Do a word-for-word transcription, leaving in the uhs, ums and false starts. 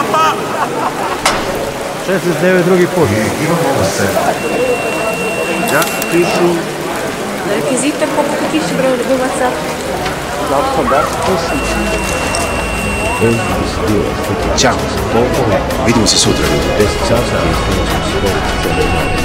šezdeset devet drugi put. Ja, pišu. Rekvizite koliko piše broj ljubaca. Zato da pišem. Ćao. Vidimo se sutra. deset časa.